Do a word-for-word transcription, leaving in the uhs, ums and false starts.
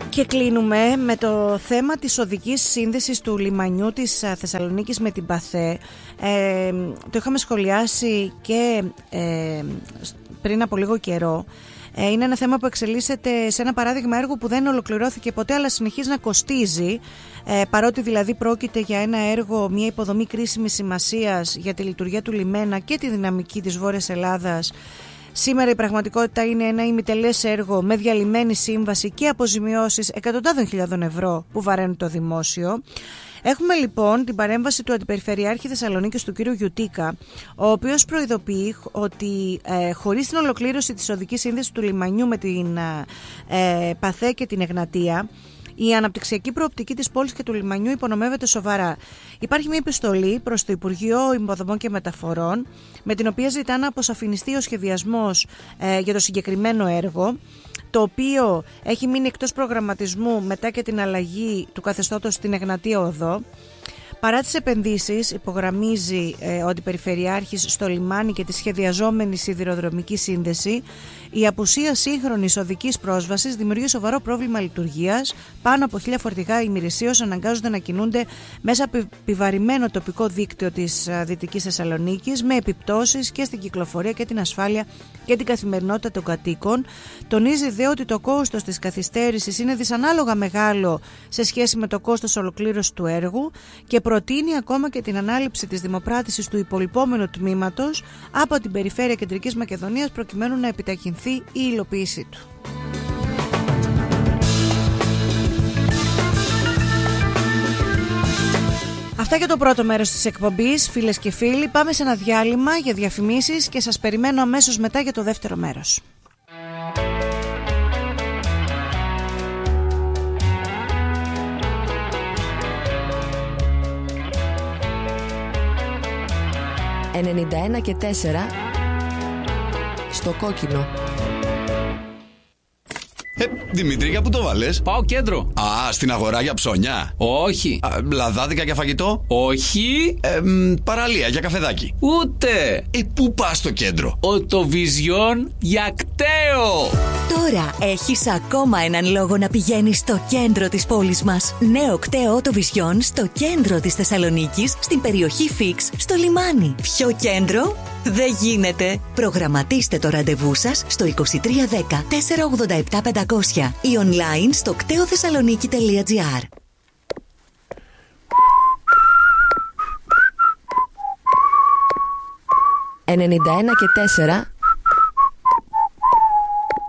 Και κλείνουμε με το θέμα της οδικής σύνδεσης του λιμανιού της Θεσσαλονίκης με την Παθέ. Ε, το είχαμε σχολιάσει και ε, πριν από λίγο καιρό. Ε, είναι ένα θέμα που εξελίσσεται σε ένα παράδειγμα έργου που δεν ολοκληρώθηκε ποτέ, αλλά συνεχίζει να κοστίζει. Ε, παρότι δηλαδή πρόκειται για ένα έργο, μια υποδομή κρίσιμης σημασίας για τη λειτουργία του λιμένα και τη δυναμική της Βόρειας Ελλάδας. Σήμερα η πραγματικότητα είναι ένα ημιτελές έργο με διαλυμένη σύμβαση και αποζημιώσεις εκατοντάδων χιλιάδων ευρώ που βαραίνουν το δημόσιο. Έχουμε λοιπόν την παρέμβαση του Αντιπεριφερειάρχη Θεσσαλονίκης του κ. Γιουτίκα, ο οποίος προειδοποιεί ότι ε, χωρίς την ολοκλήρωση της οδικής σύνδεσης του λιμανιού με την ε, Παθέ και την Εγνατία, η αναπτυξιακή προοπτική της πόλης και του λιμανιού υπονομεύεται σοβαρά. Υπάρχει μια επιστολή προς το Υπουργείο Υποδομών και Μεταφορών, με την οποία ζητά να αποσαφινιστεί ο σχεδιασμός ε, για το συγκεκριμένο έργο, το οποίο έχει μείνει εκτός προγραμματισμού μετά και την αλλαγή του καθεστώτος στην Εγνατία Οδό. Παρά τις επενδύσεις, υπογραμμίζει ε, ο Αντιπεριφερειάρχης, στο λιμάνι και τη σχεδιαζόμενη σιδηροδρομική σύνδεση, η απουσία σύγχρονης οδικής πρόσβασης δημιουργεί σοβαρό πρόβλημα λειτουργίας. Πάνω από χίλια φορτηγά ημερησίως αναγκάζονται να κινούνται μέσα από επιβαρημένο τοπικό δίκτυο της Δυτικής Θεσσαλονίκης, με επιπτώσεις και στην κυκλοφορία και την ασφάλεια και την καθημερινότητα των κατοίκων. Τονίζει δε ότι το κόστος της καθυστέρησης είναι δυσανάλογα μεγάλο σε σχέση με το κόστος ολοκλήρωσης του έργου και προτείνει ακόμα και την ανάληψη της δημοπράτησης του υπολοιπόμενου τμήματος από την Περιφέρεια Κεντρικής Μακεδονίας, προκειμένου να επιταχυνθεί η υλοποίησή του. Αυτά για το πρώτο μέρος της εκπομπής, φίλες και φίλοι. Πάμε σε ένα διάλειμμα για διαφημίσεις και σας περιμένω αμέσως μετά για το δεύτερο μέρος. ενενήντα ένα και τέσσερα στο κόκκινο. Ε, Δημήτρη, για πού το βάλες? Πάω κέντρο. Α, στην αγορά για ψώνια. Όχι. Α, λαδάδικα για φαγητό. Όχι. Ε, μ, παραλία για καφεδάκι. Ούτε. Ε, πού πας στο κέντρο? Οτοβιζιόν για κταίο. Τώρα έχεις ακόμα έναν λόγο να πηγαίνεις στο κέντρο της πόλης μας. Νέο κταίο Οτοβιζιόν στο κέντρο της Θεσσαλονίκης, στην περιοχή Φίξ, στο λιμάνι. Ποιο κέντρο? Δεν γίνεται. Προγραμματίστε το ραντεβού σας στο είκοσι τρία δέκα τετρακόσια ογδόντα επτά πεντακόσια ή online στο κτεοθεσσαλονίκη τελεία τζι άρ. ενενήντα ένα και τέσσερα